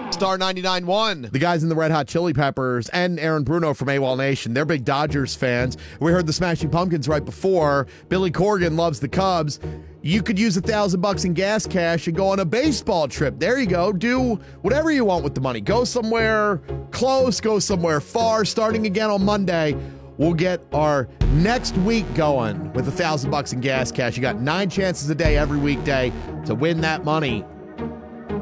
Star 99.1. The guys in the Red Hot Chili Peppers and Aaron Bruno from AWOL Nation, they're big Dodgers fans. We heard the Smashing Pumpkins right before. Billy Corgan loves the Cubs. You could use $1,000 in gas cash and go on a baseball trip. There you go. Do whatever you want with the money. Go somewhere close, go somewhere far. Starting again on Monday, we'll get our next week going with $1,000 in gas cash. You got 9 chances a day every weekday to win that money.